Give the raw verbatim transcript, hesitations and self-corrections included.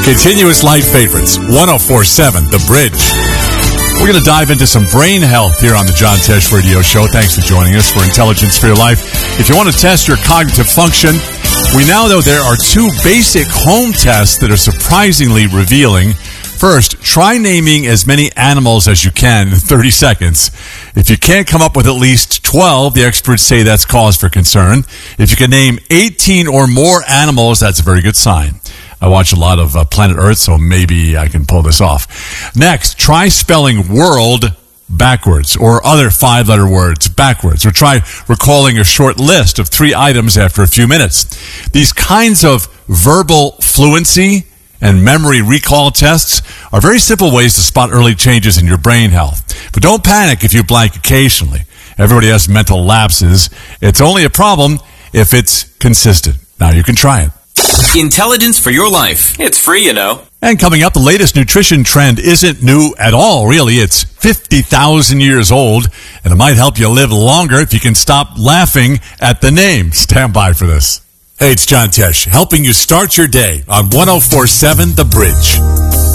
Continuous light favorites, one oh four point seven The Bridge. We're going to dive into some brain health here on the John Tesh Radio Show. Thanks for joining us for Intelligence for Your Life. If you want to test your cognitive function, we now know there are two basic home tests that are surprisingly revealing. First, try naming as many animals as you can in thirty seconds. If you can't come up with at least twelve, the experts say that's cause for concern. If you can name eighteen or more animals, that's a very good sign. I watch a lot of uh, Planet Earth, so maybe I can pull this off. Next, try spelling world backwards or other five-letter words backwards, or try recalling a short list of three items after a few minutes. These kinds of verbal fluency and memory recall tests are very simple ways to spot early changes in your brain health. But don't panic if you blank occasionally. Everybody has mental lapses. It's only a problem if it's consistent. Now you can try it. Intelligence for Your Life. It's free, you know. And coming up, the latest nutrition trend isn't new at all, really. It's fifty thousand years old, and it might help you live longer if you can stop laughing at the name. Stand by for this. Hey, it's John Tesh, helping you start your day on one oh four point seven The Bridge.